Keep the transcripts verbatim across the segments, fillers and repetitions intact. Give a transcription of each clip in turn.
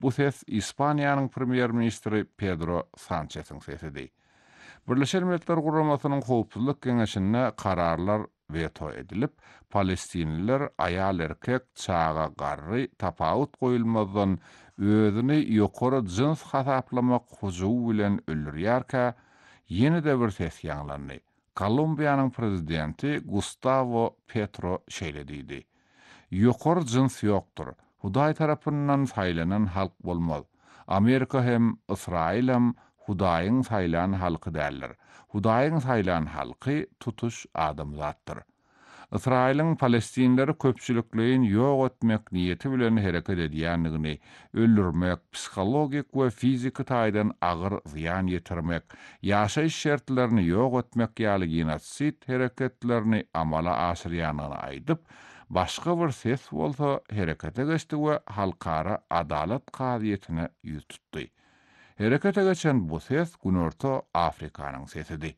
Bu ses İspaniýanyň premier ministri Pedro Sanchez'in sesidi. Birleşen Milletler Guramasynyň Howpsuzlyk Geňeşinde kararlar veto edilip, Palestinliler ayal erkek çağa garry tapawut goýulmazdan özüni ýokary jins hasaplamak hujuwy bilen öldürýärkä, ýene-de bir ses ýanglandy. Kolumbiýanyň prezidenti Gustavo Petro şeýle diýdi: "Ýokary jins ýokdur. Hudaý tarapyndan saýlanan halk bolmaz. Amerika hem Israil hem Hudaýyň saýlan halky däldir. Hudaýyň saýlan halky tutuş adamzatdyr. Israil'in Palestinleri köpçülükleyin ýok etmek niýeti bilen hereket edýändigini, öldürmek, psikologik we fizik taýdan agyr ziýan ýetirmek, ýaşaýyş şertlerini ýok etmek ýaly genosit hereketlerini amala aşyrýanyny aýdyp, başga bir ses bolsa herekete geçdi we halkara adalet gaziýetine ýüz tutdy. Herekete geçen bu ses Günorta Afrikanyň sesidi.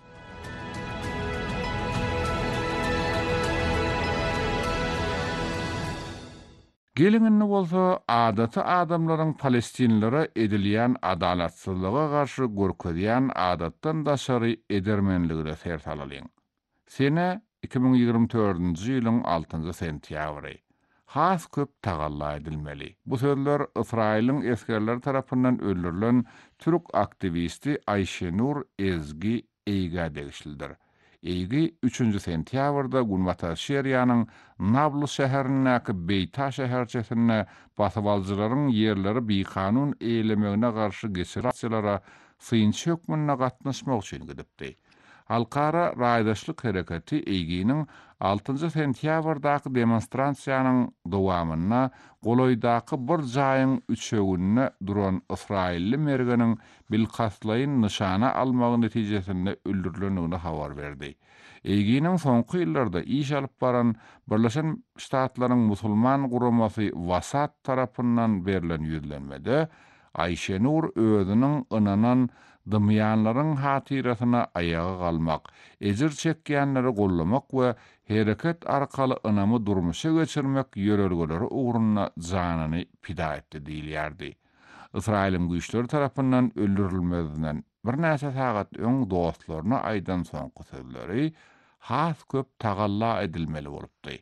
Geliňinde bolsa adaty adamlaryň Palestinlere edilýän adalatsızlyga garşy görkezýän adatdan daşary edermenligine ser salyň. Sene iki bin ýygrimi dördünji ýylyň altynjy sentýabry. Has köp tagalla edilmeli. Bu sözler Israil'in eskerler tarapyndan öldürülen Türk aktivisti Ayşenur Ezgi Eyga degişildir. Eygi üçünji sentýabrda Günbata Şeriýanyň Nablus şäherindäki Beyta şäherçesine basyp aljylaryň ýerleri bikanun eýlemegine garşy geçiratsiýalara sıyınçy hökmüne gatnaşmak üçin gidipdi. Halkara raýdaşlyk hereketi Eygi'niň altynjy sentýabrdaky demonstrasiýanyň dowamyna Goloýdaky bir jaýyň üçegünde duran Israilli mergeniň bilkatlaýyn nyşana almagy netijesinde öldürilendigine habar berdi. Eygi'niň soňky ýyllarda iş alyp baran Birleşen Ştatlaryň musulman guramasy Wasat tarapyndan berilen ýüzlenmede Ayşenur özüniň ınanan dymyanlaryň hatyrasyna ayaga galmak, ejir çekýänleri gollamak we hereket arkaly ynamy durmuşa geçirmek ýörelgeleri ugruna janyny pida etdi diýilýärdi. Israil'in güýçleri tarapyndan öldürilmedinden bir näçe sagat öň dostlaryna aýdan soňky sözleri has köp tagalla edilmeli bolupdy.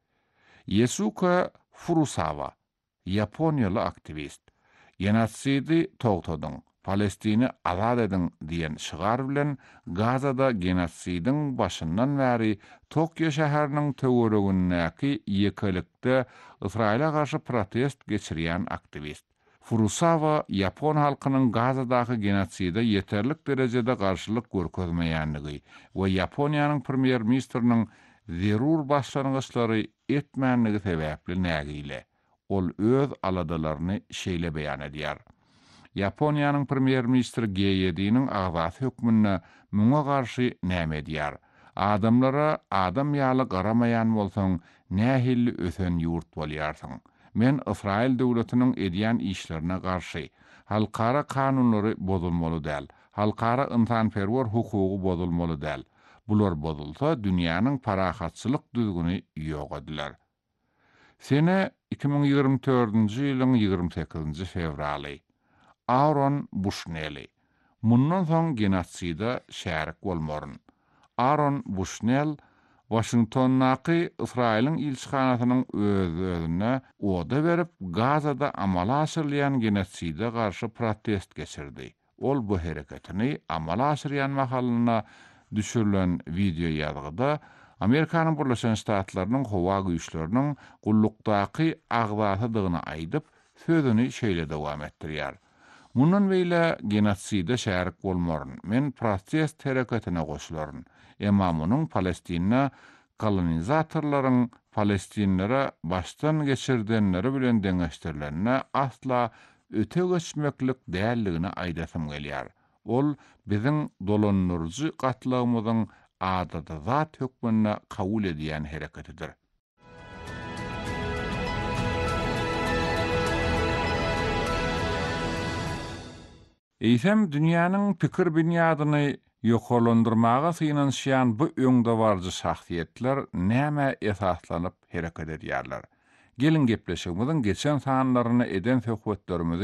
Yasuka Furusawa, Ýaponiýaly aktivist, genosidi togtadyň, Palestini azad edin diyen şigar bilen Gazada genosidiň başyndan bäri Tokyo şäheriniň töweregindäki ýekelikde Israila garşy protest geçirýän aktivist. Furusawa Ýapon halkynyň Gazadaky genoside ýeterlik derejede garşylyk görkezmeýändigi we Ýaponiýanyň premier ministriniň zerur başlangyçlary etmänligi sebäpli nägile ol öz aladalaryny şeýle beýan edýär. Ýaponiýanyň premier ministri G ýediň agzat hökmüne muňa garşy näme edýär? Adamlara adam ýaly garamaýan bolsaň, nähilli ösen ýurt bolýarsyň. Men Israil döwletiniň edýän işlerine garşy, halkara kanunlary bozulmaly däl, halkara ynsanperwer hukugy bozulmaly däl. Bular bozulsa dünýäniň parahatçylyk düzgüni ýok ediler. Sene iki bin ýygrimi dördünji ýylyň ýygrimi sekizinji fevraly. Aaron Bushnell. Mundan soň genosida şärik bolmaryn. Aaron Bushnell Washingtondaky Israil'in ilçihanasynyň öz-özüne oda berip Gazada amala aşyrylýan genosida garşy protest geçirdi. Ol bu hereketini amala aşyrýan mahalyna düşürilen video ýazgyda Amerikanyň Birleşen Ştatlarynyň howa güýçleriniň gullukdaky agzatydygyny aýdyp, sözüni şeýle dowam etdirýär. Mundan beýle genosida şärik bolmaryn. Men protest hereketine goşularyn. Emma munyň Palestinne kolonizatorlaryň Palestinlere baştan geçirdenleri bilen deňeşdirilenine asla öte geçmeklik dälligini aýdasym gelýär. Ol biziň dolanurjy gatlygymyzyň adada zat hökmüne kabul edýän hereketidir. Eýsem dünýäniň pikir binýadyny ýokarlandyrmaga syňanşýan bu öňde barjy şahsiýetler näme esaslanyp hereket edýärler? Gelin gepleşigimiziň geçen sanlaryny eden söhbetlerimizi